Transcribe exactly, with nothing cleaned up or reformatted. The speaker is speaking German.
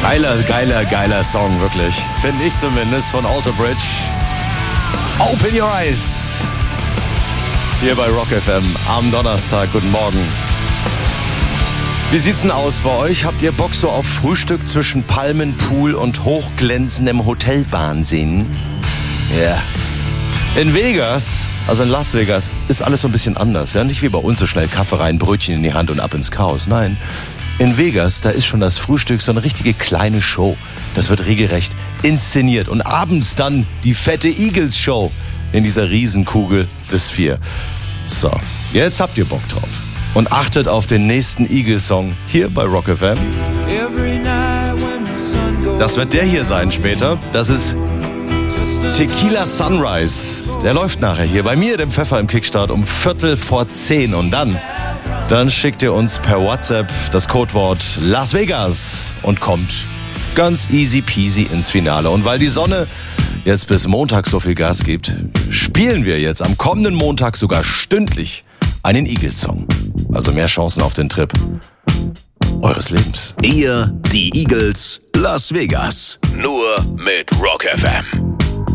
Geiler, geiler, geiler Song, wirklich. Finde ich zumindest, von Alter Bridge. Open Your Eyes. Hier bei Rock F M am Donnerstag. Guten Morgen. Wie sieht's denn aus bei euch? Habt ihr Bock so auf Frühstück zwischen Palmen, Pool und hochglänzendem Hotelwahnsinn? Ja. Yeah. In Vegas, also in Las Vegas, ist alles so ein bisschen anders. Ja? Nicht wie bei uns so schnell Kaffee rein, Brötchen in die Hand und ab ins Chaos. Nein, in Vegas, da ist schon das Frühstück so eine richtige kleine Show. Das wird regelrecht inszeniert. Und abends dann die fette Eagles-Show in dieser Riesenkugel des Sphere. So, jetzt habt ihr Bock drauf. Und achtet auf den nächsten Eagles-Song hier bei Rock F M. Das wird der hier sein später. Das ist Tequila Sunrise. Der läuft nachher hier bei mir, dem Pfeffer im Kickstart, um Viertel vor zehn. Und dann, dann schickt ihr uns per WhatsApp das Codewort Las Vegas und kommt ganz easy peasy ins Finale. Und weil die Sonne jetzt bis Montag so viel Gas gibt, spielen wir jetzt am kommenden Montag sogar stündlich einen Eagles-Song. Also mehr Chancen auf den Trip eures Lebens. Ihr, die Eagles, Las Vegas. Nur mit Rock F M.